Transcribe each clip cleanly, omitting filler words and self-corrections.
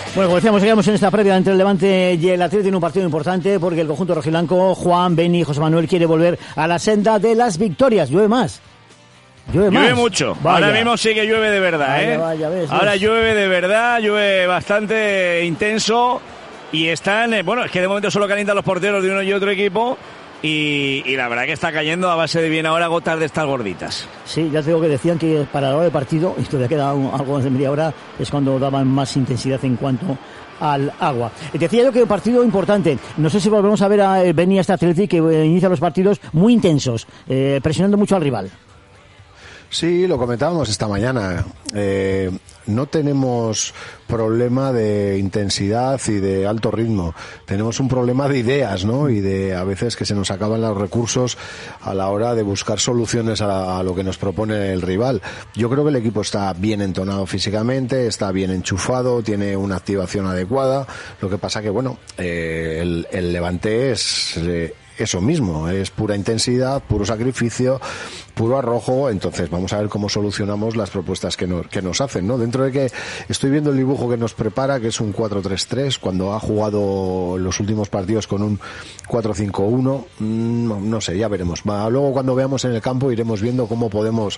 Bueno, como decíamos, seguimos en esta previa entre el Levante y el Atlético, en un partido importante porque el conjunto rojiblanco, Juan, Beni, José Manuel, quiere volver a la senda de las victorias. Llueve más. Llueve mucho. Vaya. Ahora mismo sí que llueve de verdad, ves. Ahora llueve de verdad, llueve bastante intenso y están, bueno, es que de momento solo calientan los porteros de uno y otro equipo. Y la verdad que está cayendo a base de bien ahora gotas de estas gorditas. Sí, ya te digo que decían que para la hora del partido, y todavía queda algo más de media hora, es cuando daban más intensidad en cuanto al agua. Decía yo que un partido importante. No sé si volvemos a ver a Beni, este Athletic, que inicia los partidos muy intensos, presionando mucho al rival. Sí, lo comentábamos esta mañana. No tenemos problema de intensidad y de alto ritmo. Tenemos un problema de ideas, ¿no? Y de a veces que se nos acaban los recursos a la hora de buscar soluciones a lo que nos propone el rival. Yo creo que el equipo está bien entonado físicamente, está bien enchufado, tiene una activación adecuada. Lo que pasa que, bueno, el Levante es eso mismo, es pura intensidad, puro sacrificio, puro arrojo. Entonces vamos a ver cómo solucionamos las propuestas que nos hacen, ¿no? Dentro de que estoy viendo el dibujo que nos prepara, que es un 4-3-3, cuando ha jugado los últimos partidos con un 4-5-1, no sé, ya veremos. Luego cuando veamos en el campo iremos viendo cómo podemos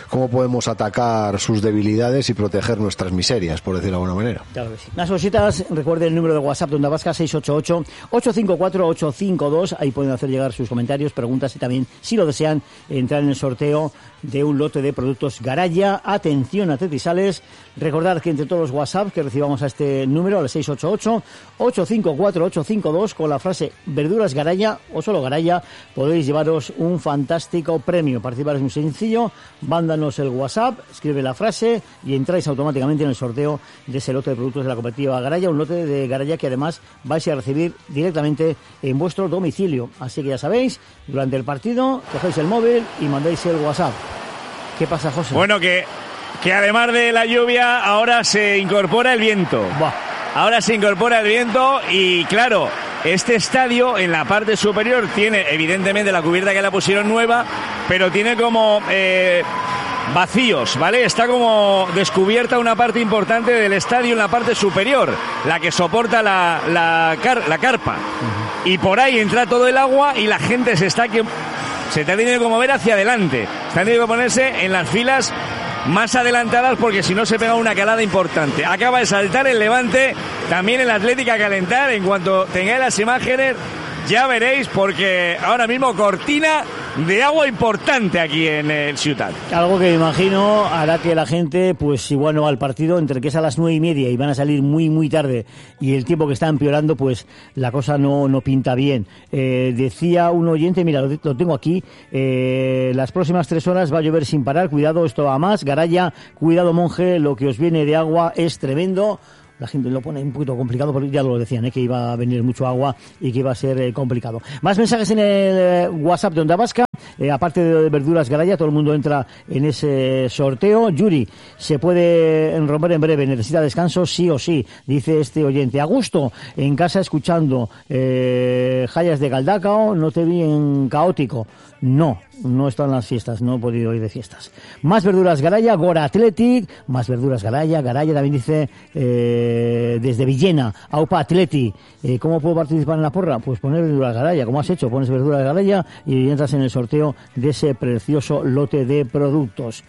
atacar sus debilidades y proteger nuestras miserias, por decirlo de alguna manera. Claro que sí. Las cositas, recuerden el número de WhatsApp de Onda Vasca, 688-854-852, ahí pueden hacer llegar sus comentarios, preguntas y también, si lo desean, entrar en el sorteo de un lote de productos Garaya. Atención, atletizales, recordad que entre todos los WhatsApp que recibamos a este número, al 688-854-852, con la frase verduras Garaya o solo Garaya, podéis llevaros un fantástico premio. Participar es muy sencillo, mándanos el WhatsApp, escribe la frase y entráis automáticamente en el sorteo de ese lote de productos de la cooperativa Garaya, un lote de Garaya que además vais a recibir directamente en vuestro domicilio. Así que ya sabéis, durante el partido cogéis el móvil y mandáis el WhatsApp. ¿Qué pasa, José? Bueno, que además de la lluvia ahora se incorpora el viento. Buah. Ahora se incorpora el viento y claro, este estadio en la parte superior tiene evidentemente la cubierta que la pusieron nueva, pero tiene como vacíos, ¿vale? Está como descubierta una parte importante del estadio en la parte superior, la que soporta la carpa. Y por ahí entra todo el agua y la gente se está teniendo que mover hacia adelante. Se han tenido que ponerse en las filas más adelantadas porque si no se pega una calada importante. Acaba de saltar el Levante, también el Atlético a calentar. En cuanto tengáis las imágenes ya veréis, porque ahora mismo cortina de agua importante aquí en el Ciutat. Algo que me imagino hará que la gente, pues igual no va al partido, entre que es a las 9:30 y van a salir muy tarde y el tiempo que está empeorando, pues la cosa no pinta bien. Decía un oyente, mira, lo tengo aquí, las próximas 3 horas va a llover sin parar, cuidado, esto va más, Garaya, cuidado Monje, lo que os viene de agua es tremendo. La gente lo pone un poquito complicado, porque ya lo decían, que iba a venir mucho agua y que iba a ser complicado. Más mensajes en el WhatsApp de Onda Vasca. Aparte de verduras Garaya, todo el mundo entra en ese sorteo. Yuri, se puede romper en breve, necesita descanso sí o sí, dice este oyente. A gusto, en casa escuchando Jayas de Galdacao, no te vi en caótico. No están las fiestas, no he podido ir de fiestas. Más verduras Garaya, Gora Athletic, más verduras Garaya también dice desde Villena, Aupa Athletic. ¿Cómo puedo participar en la porra? Pues poner verduras Garaya, como has hecho, pones verduras Garaya y entras en el sorteo de ese precioso lote de productos.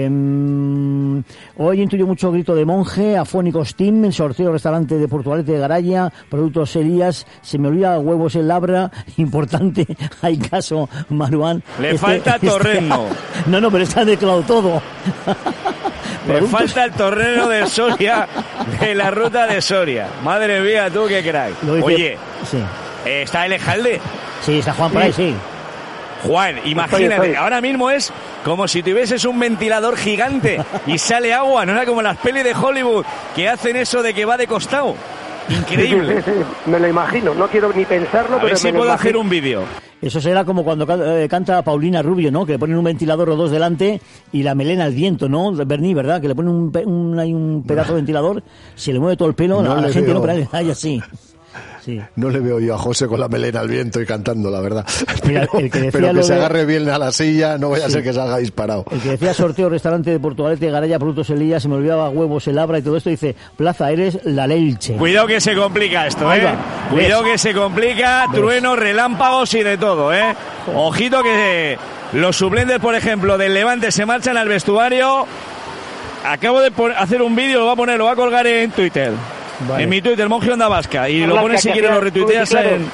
Hoy intuyo mucho grito de Monje, Afónicos Team, el sorteo restaurante de Portugalete de Garaya, productos Elías, se me olvida huevos en Labra, importante, hay caso Maruán. Le falta Torreno. No, pero está declarado todo. Le falta el torreno de Soria, de la ruta de Soria. Madre mía, tú qué crack. Oye, sí. ¿Está Elejalde? Sí, está Juan por ahí, sí. Juan, imagínate, ahora mismo es como si tuvieses un ventilador gigante y sale agua, no era como las pelis de Hollywood que hacen eso de que va de costado. Increíble. Sí, me lo imagino, no quiero ni pensarlo, a pero ver si puedo hacer un vídeo. Eso será como cuando canta Paulina Rubio, ¿no? Que le ponen un ventilador o dos delante y la melena al viento, ¿no? Berni, ¿verdad? Que le ponen un pedazo de ventilador, se le mueve todo el pelo, la gente no, pero hay así. Sí. No le veo yo a José con la melena al viento y cantando, la verdad. Mira, el que decía pero que lo se de... agarre bien a la silla, no vaya a ser que salga disparado. El que decía sorteo, restaurante de Portugalete, Garaya, Productos Elías, se me olvidaba huevos, el Abra y todo esto, dice, Plaza, eres la Leche. Cuidado que se complica esto, Ahí va. Cuidado que se complica, truenos, relámpagos y de todo, Ojito que los suplentes, por ejemplo, del Levante se marchan al vestuario. Acabo de hacer un vídeo, lo va a colgar en Twitter. Vale. En mi Twitter, Monje Onda Vasca. Y lo Marlaska, pones si que quieres, lo hacía retuiteas nubes y en...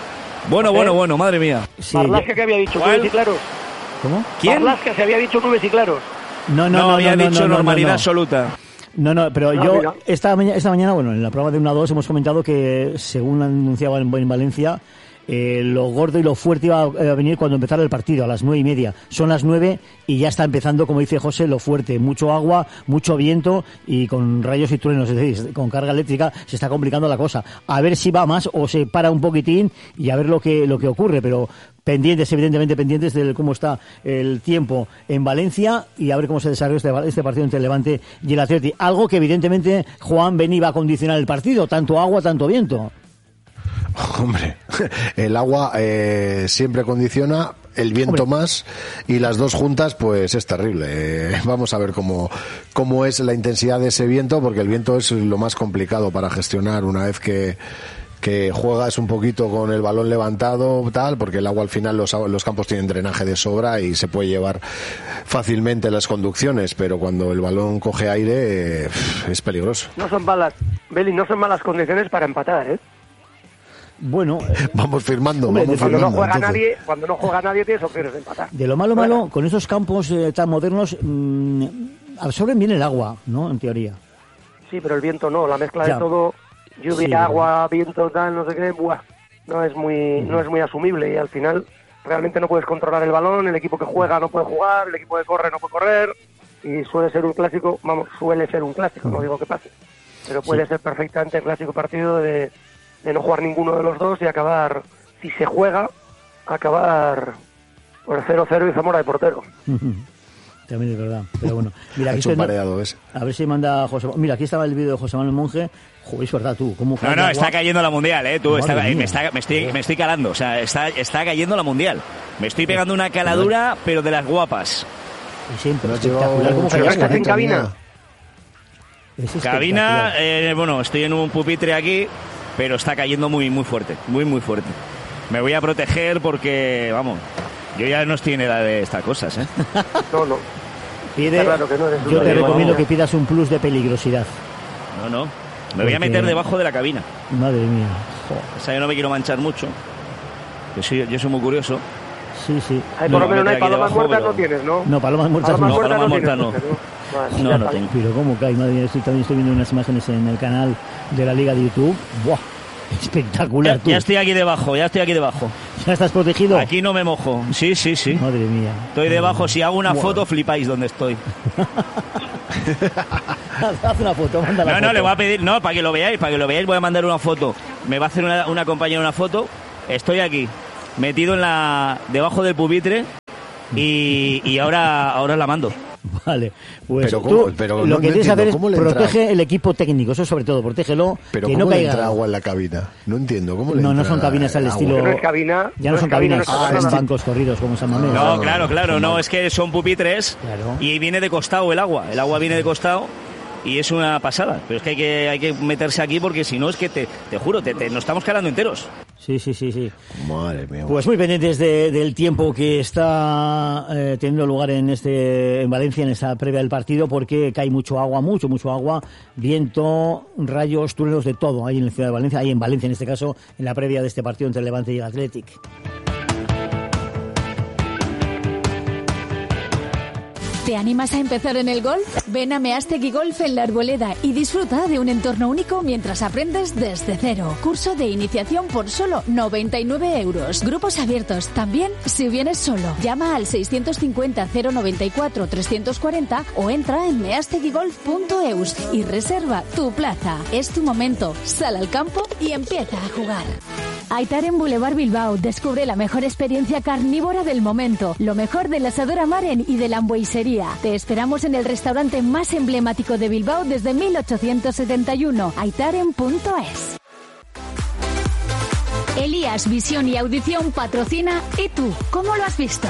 Bueno, madre mía. Sí, Marlaska que había dicho ¿Cuál? nubes y claros. ¿Cómo? ¿Quién? Marlaska se había dicho nubes y claros. No, había dicho normalidad absoluta. No, pero Ah, yo mira. esta mañana, bueno, en la prueba de 1-2 hemos comentado que, según anunciaba en Valencia, lo gordo y lo fuerte iba a venir cuando empezara el partido, a las 9:30. Son las 9 y ya está empezando, como dice José, lo fuerte. Mucho agua, mucho viento y con rayos y truenos, es decir, con carga eléctrica se está complicando la cosa. A ver si va más o se para un poquitín y a ver lo que ocurre, pero evidentemente pendientes de cómo está el tiempo en Valencia y a ver cómo se desarrolla este partido entre el Levante y el Atleti. Algo que evidentemente Juan venía a condicionar el partido, tanto agua, tanto viento. Hombre, el agua siempre condiciona, el viento más, y las dos juntas pues es terrible. Vamos a ver cómo es la intensidad de ese viento, porque el viento es lo más complicado para gestionar una vez que juegas un poquito con el balón levantado, tal, porque el agua al final los campos tienen drenaje de sobra y se puede llevar fácilmente las conducciones, pero cuando el balón coge aire es peligroso. No son malas, Beli, no son malas condiciones para empatar, Bueno, vamos firmando, hombre, vamos Cuando firmando. no juega nadie tienes opciones de empatar. de lo malo, con esos campos tan modernos, absorben bien el agua, ¿no? En teoría. Sí, pero el viento no, la mezcla Ya. de todo, lluvia, Sí, agua, viento, tal, no sé qué, no es muy asumible y al final realmente no puedes controlar el balón, el equipo que juega no puede jugar, el equipo que corre no puede correr y suele ser un clásico, no digo que pase, pero puede ser perfectamente el clásico partido de no jugar ninguno de los dos y acabar, si se juega, acabar por 0-0 y Zamora de portero. También es verdad, pero bueno. Mira, Ha aquí hecho un estoy- pareado ese. A ver si manda José. Mira, aquí estaba el vídeo de José Manuel Monje. Joder, es verdad, tú. ¿Cómo cae el No, agua? está cayendo la mundial, tú. Madre mía. Me estoy calando. O sea, está cayendo la mundial. Me estoy pegando una caladura, pero de las guapas. Es siempre No has llevado espectacular. ¿Cómo mucho cae el ¿Estás agua? en cabina? Es espectacular. Cabina, bueno, estoy en un pupitre aquí, pero está cayendo muy, muy fuerte. Muy, muy fuerte. Me voy a proteger porque, vamos, yo ya no estoy en edad de estas cosas, No. Pide, Está claro que no eres yo un te amigo. recomiendo que pidas un plus de peligrosidad. No. Me voy a Porque- meter debajo de la cabina. Madre mía. Joder. O sea, yo no me quiero manchar mucho. Yo soy muy curioso. Sí. Por No, lo menos no hay aquí palomas debajo, muertas, pero- no tienes, ¿no? No, palomas muertas no. Palomas Palomas muertas muertas tienes, Vale, No, ya no está. tengo. Pero cómo cae, madre mía. También estoy viendo unas imágenes en el canal de la Liga de YouTube. ¡Buah! Espectacular, tú. Ya estoy aquí debajo. ¿Ya estás protegido? Aquí no me mojo. Sí. Madre mía. Estoy debajo. Si hago una foto, flipáis donde estoy. Haz una foto, manda la foto. No, le voy a pedir, no, para que lo veáis, voy a mandar una foto. Me va a hacer una compañera una foto. Estoy aquí, metido debajo del pupitre y ahora la mando. Vale, pues Pero tú ¿cómo? Pero lo no- que no tienes que hacer entiendo, es ¿cómo le entra? protege el equipo técnico, eso sobre todo, protégelo, Pero que ¿cómo no le caiga. entra agua en la cabina? No entiendo, ¿cómo le No entra son cabinas al agua? estilo... No es cabina, Ya no no son es cabina, cabinas, no es son cabina. bancos corridos como San Mamés. No, claro, es que son pupitres Claro. y viene de costado el agua viene de costado y es una pasada. Pero es que hay que meterse aquí porque si no es que te juro, nos estamos calando enteros. Sí. Madre mía. Pues muy pendientes del tiempo que está teniendo lugar en Valencia, en esta previa del partido, porque cae mucho agua, mucho agua, viento, rayos, truenos, de todo, ahí en la ciudad de Valencia, ahí en Valencia en este caso, en la previa de este partido entre el Levante y el Athletic. ¿Te animas a empezar en el golf? Ven a Meastegui Golf en La Arboleda y disfruta de un entorno único mientras aprendes desde cero. Curso de iniciación por solo 99 euros. Grupos abiertos también si vienes solo. Llama al 650 094 340 o entra en measteguigolf.eus y reserva tu plaza. Es tu momento. Sal al campo y empieza a jugar. Aitaren Boulevard Bilbao. Descubre la mejor experiencia carnívora del momento. Lo mejor del asador a Maren y de la hamburguesería. Te esperamos en el restaurante más emblemático de Bilbao desde 1871. aitaren.es. Elías Visión y Audición patrocina ¿Y tú? ¿Cómo lo has visto?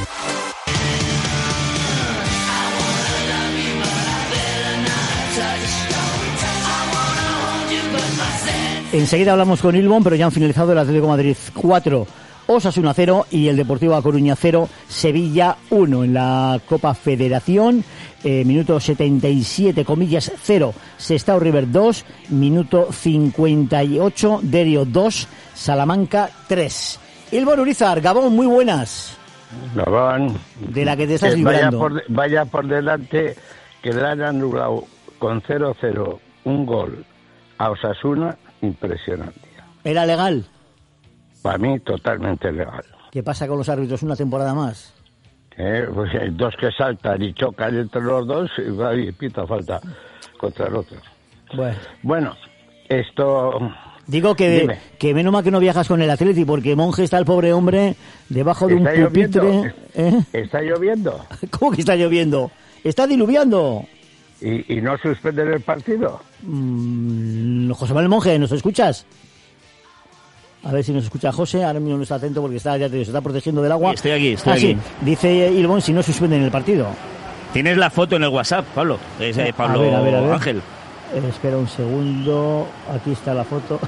Enseguida hablamos con Ilbon, pero ya han finalizado el Atlético de Madrid 4, Osasuna 0 y el Deportivo A Coruña 0, Sevilla 1 en la Copa Federación. Minuto 77, comillas 0, Sestao River 2, minuto 58, Derio 2, Salamanca 3. Ilbon Urizar, Gabón, muy buenas. Gabón. De la que te estás librando. Vaya por delante que le han anulado con 0-0 un gol a Osasuna, impresionante. ¿Era legal? Para mí, totalmente legal. ¿Qué pasa con los árbitros una temporada más? Pues hay dos que saltan y chocan entre los dos y va y pita falta contra el otro. Bueno, esto... Digo que menos mal que no viajas con el Atleti, porque Monje está el pobre hombre debajo de un pupitre. ¿Está lloviendo? ¿Cómo que está lloviendo? ¡Está diluviando! ¿Y no suspenden el partido? José Manuel Monje, ¿nos escuchas? A ver si nos escucha José, ahora mismo no está atento porque se está protegiendo del agua. Estoy aquí. Sí. Dice Ilbon si no suspenden el partido. Tienes la foto en el WhatsApp, Pablo. Pablo a ver. Ángel. Espera un segundo, aquí está la foto.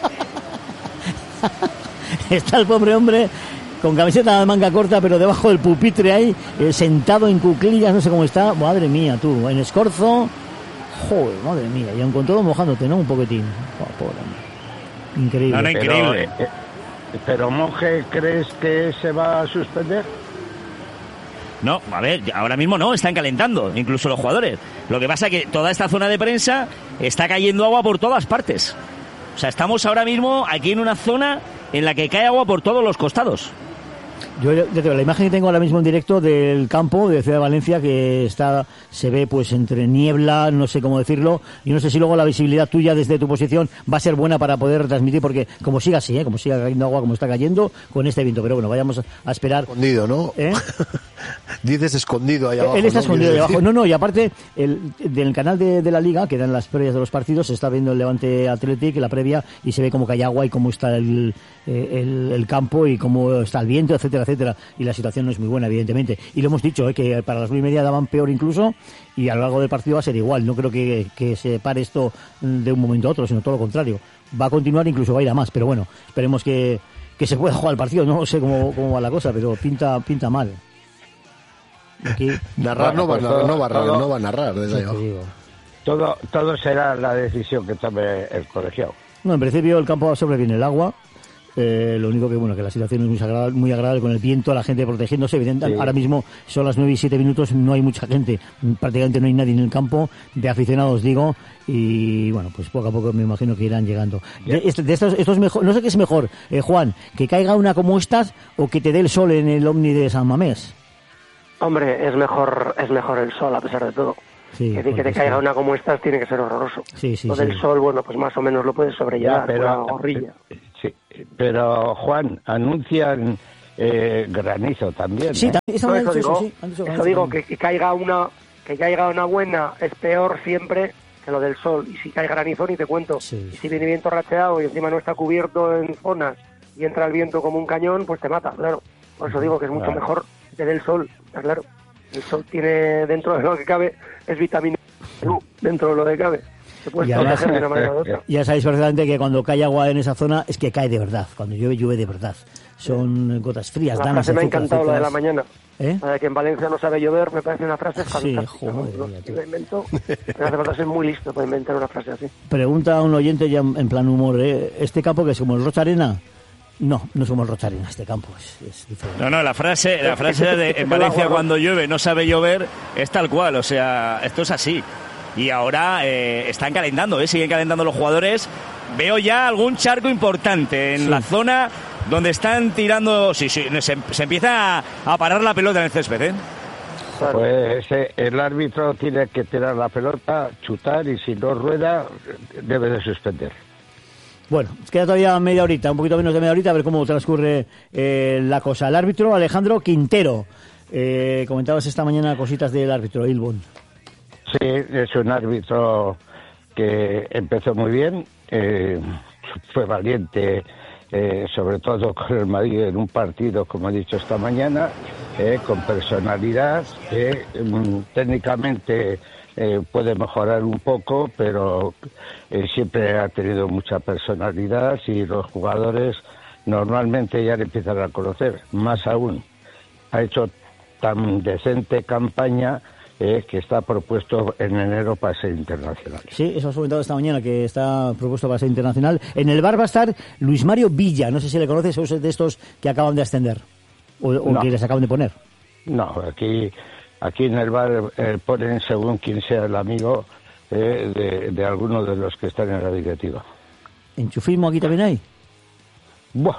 Está el pobre hombre con camiseta de manga corta, pero debajo del pupitre ahí, sentado en cuclillas, no sé cómo está. Madre mía, tú, en escorzo. Joder, madre mía, y aun con todo mojándote, ¿no? Un poquitín. Pobre hombre. Increíble. No, increíble. Pero Monje, ¿crees que se va a suspender? No, a ver, ahora mismo no, están calentando, incluso los jugadores. Lo que pasa es que toda esta zona de prensa está cayendo agua por todas partes. O sea, estamos ahora mismo aquí en una zona en la que cae agua por todos los costados. Yo la imagen que tengo ahora mismo en directo del campo de Ciudad de Valencia, que se ve pues entre niebla, no sé cómo decirlo, y no sé si luego la visibilidad tuya desde tu posición va a ser buena para poder retransmitir, porque como siga así, como siga cayendo agua como está cayendo con este viento, pero bueno, vayamos a esperar. Escondido, ¿no? Dices escondido ahí abajo. Él está escondido ahí abajo. No, y aparte, del canal de la Liga, que dan las previas de los partidos, se está viendo el Levante Athletic, la previa, y se ve cómo cae agua y cómo está el campo y cómo está el viento, etcétera, etcétera. Y la situación no es muy buena, evidentemente. Y lo hemos dicho, que para las 9:30 daban peor incluso, y a lo largo del partido va a ser igual. No creo que se pare esto de un momento a otro, sino todo lo contrario. Va a continuar, incluso va a ir a más. Pero bueno, esperemos que se pueda jugar el partido. No sé cómo va la cosa, pero pinta mal. Aquí. Narrar no va a narrar desde ahí abajo. Todo será la decisión que tome el colegiado. No, en principio el campo sobreviene el agua. Lo único que la situación es muy agradable con el viento, la gente protegiéndose. Evidente, sí. Ahora mismo son las 9:07, no hay mucha gente, prácticamente no hay nadie en el campo, de aficionados digo, y bueno, pues poco a poco me imagino que irán llegando. Esto es mejor, no sé qué es mejor, Juan, que caiga una como estas o que te dé el sol en el Omni de San Mamés. Hombre, es mejor el sol a pesar de todo. Sí, que te caiga una como estas tiene que ser horroroso. Lo del sol, bueno, pues más o menos lo puedes sobrellevar, una gorrilla. Sí, pero Juan, anuncian granizo también. Sí, eso digo, que caiga una buena es peor siempre que lo del sol. Y si cae granizo ni te cuento. Sí. Y si viene viento racheado y encima no está cubierto en zonas y entra el viento como un cañón, pues te mata, claro. Por eso digo que es mucho mejor que dé el sol, está claro. El sol tiene, dentro de lo que cabe, es vitamina D, dentro de lo que cabe. Se puede proteger de una manera u otra. Ya sabéis perfectamente que cuando cae agua en esa zona es que cae de verdad. Cuando llueve de verdad. Son gotas frías. La frase me ha encantado, la de la mañana. La de que en Valencia no sabe llover, me parece una frase fantástica. Sí, joder, la invento. Me hace falta ser muy listo para inventar una frase así. Pregunta a un oyente ya en plan humor, ¿este campo que es como el Rocha Arena? No somos Rocha Arena, este campo es diferente. No, la frase de en Valencia cuando llueve no sabe llover es tal cual, o sea, esto es así. Y ahora están calentando, siguen calentando los jugadores. Veo ya algún charco importante en la zona donde están tirando. Sí, se empieza a parar la pelota en el césped, Pues el árbitro tiene que tirar la pelota, chutar, y si no rueda, debe de suspender. Bueno, queda todavía media horita, un poquito menos de media horita, a ver cómo transcurre la cosa. El árbitro Alejandro Quintero. Comentabas esta mañana cositas del árbitro, Ilbon. Sí, es un árbitro que empezó muy bien, fue valiente sobre todo con el Madrid en un partido, como he dicho esta mañana, con personalidad, técnicamente puede mejorar un poco, pero siempre ha tenido mucha personalidad y los jugadores normalmente ya le empiezan a conocer. Más aún, ha hecho tan decente campaña que está propuesto en enero para ser internacional. Sí, eso has comentado esta mañana, que está propuesto para ser internacional. En el bar va a estar Luis Mario Villa, no sé si le conoces, o es de estos que acaban de ascender, o no, que les acaban de poner. No, aquí en el bar ponen según quien sea el amigo de alguno de los que están en la directiva. ¿Enchufismo aquí también hay? Buah,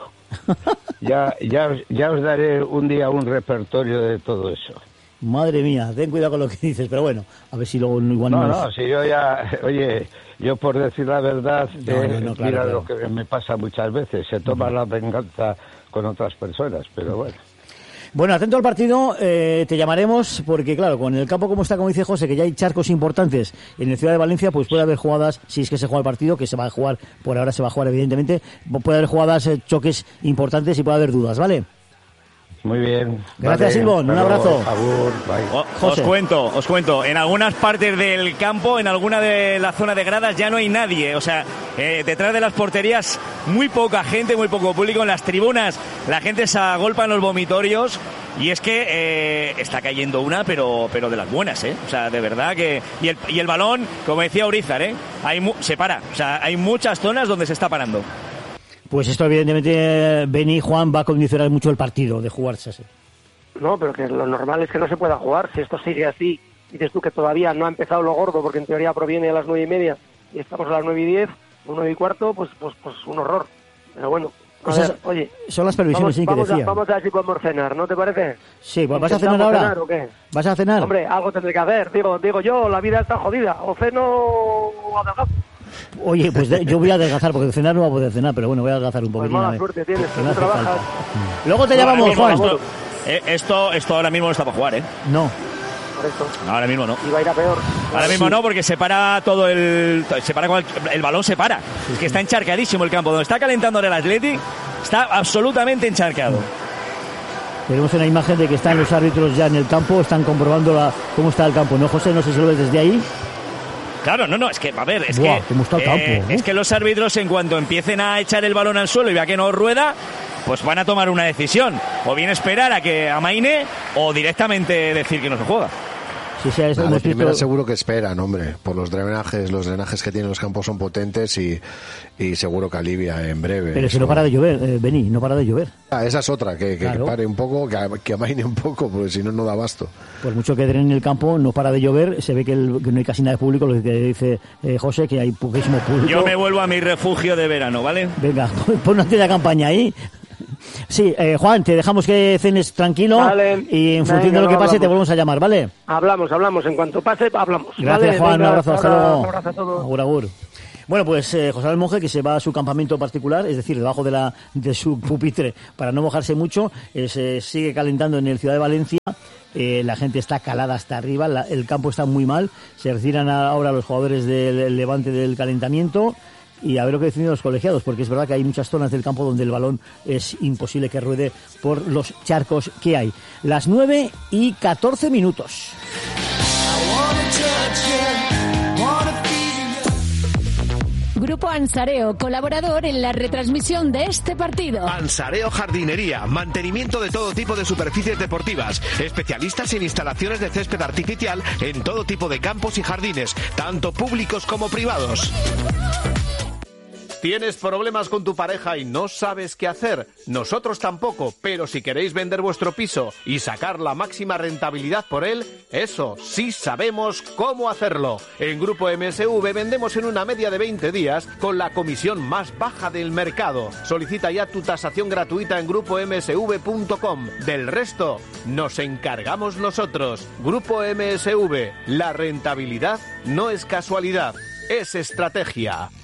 ya os daré un día un repertorio de todo eso. Madre mía, ten cuidado con lo que dices, pero bueno, a ver si luego igual No, si yo ya, oye, yo por decir la verdad, mira claro. Lo que me pasa muchas veces, se toma la venganza con otras personas, pero bueno. Bueno, atento al partido, te llamaremos porque, claro, con el campo como está, como dice José, que ya hay charcos importantes en el Ciudad de Valencia, pues puede haber jugadas, si es que se juega el partido, que se va a jugar, por ahora se va a jugar evidentemente, puede haber jugadas, choques importantes y puede haber dudas, ¿vale? Muy bien. Gracias, Silvón. Un abrazo. Os cuento. En algunas partes del campo, en alguna de la zona de gradas, ya no hay nadie. O sea, detrás de las porterías, muy poca gente, muy poco público. En las tribunas, la gente se agolpa en los vomitorios. Y es que está cayendo una, pero de las buenas, ¿eh? O sea, de verdad que... Y el balón, como decía Urizar, se para. O sea, hay muchas zonas donde se está parando. Pues esto evidentemente, Beni, Juan, va a condicionar mucho el partido de jugarse así. No, pero que lo normal es que no se pueda jugar. Si esto sigue así, dices tú que todavía no ha empezado lo gordo, porque en teoría proviene a las 9:30 y estamos a las 9:10, 9:15, pues un horror. Pero bueno, oye, son las previsiones, sí, que decía. Vamos a ver si podemos cenar, ¿no te parece? Sí, pues ¿vas a cenar ahora? ¿Cenar o qué? ¿Vas a cenar? Hombre, algo tendré que hacer, digo yo, la vida está jodida, o ceno o adelgazo. Oye, pues yo voy a adelgazar, porque cenar no va a poder cenar, pero bueno, voy a adelgazar un poquito. Pues mala suerte tienes, que no trabajas. Luego te llamamos, Juan. Esto ahora mismo no está para jugar, ¿eh? No. Por eso. No, ahora mismo no. Y va a ir a peor. Ahora mismo no, porque se para todo el balón se para. Es que está encharcadísimo el campo. Donde está calentando el Athletic, está absolutamente encharcado. Tenemos una imagen de que están los árbitros ya en el campo, están comprobando cómo está el campo, ¿no, José? No sé si lo ves desde ahí. Claro, no, es que, a ver, es que los árbitros, en cuanto empiecen a echar el balón al suelo y vea que no rueda, pues van a tomar una decisión. O bien esperar a que amaine, o directamente decir que no se juega. Sí, de primera seguro que esperan, hombre, por los drenajes que tienen los campos son potentes y seguro que alivia en breve. Pero si no para de llover, Beni, no para de llover. Esa es otra, que pare un poco, que amaine un poco, porque si no, no da abasto. Por mucho que drene el campo, no para de llover, se ve que no hay casi nada de público, lo que dice José, que hay poquísimo público. Yo me vuelvo a mi refugio de verano, ¿vale? Venga, pon una tienda de campaña ahí. Sí, Juan, te dejamos que cenes tranquilo, vale, y en función de lo que pase hablamos. Te volvemos a llamar, ¿vale? Hablamos, en cuanto pase hablamos. Gracias, ¿vale? Juan, venga, un abrazo, hasta luego. Un abrazo a todos. Agur. Bueno, pues José Manuel Monje, que se va a su campamento particular, es decir, debajo de su pupitre, para no mojarse mucho, se sigue calentando en el Ciudad de Valencia. La gente está calada hasta arriba, el campo está muy mal, se retiran ahora los jugadores del Levante del calentamiento. Y a ver lo que deciden los colegiados, porque es verdad que hay muchas zonas del campo donde el balón es imposible que ruede por los charcos que hay. Las 9:14. Grupo Ansareo, colaborador en la retransmisión de este partido. Ansareo Jardinería, mantenimiento de todo tipo de superficies deportivas, especialistas en instalaciones de césped artificial en todo tipo de campos y jardines, tanto públicos como privados. ¿Tienes problemas con tu pareja y no sabes qué hacer? Nosotros tampoco, pero si queréis vender vuestro piso y sacar la máxima rentabilidad por él, eso sí sabemos cómo hacerlo. En Grupo MSV vendemos en una media de 20 días con la comisión más baja del mercado. Solicita ya tu tasación gratuita en grupomsv.com. Del resto, nos encargamos nosotros. Grupo MSV, la rentabilidad no es casualidad, es estrategia.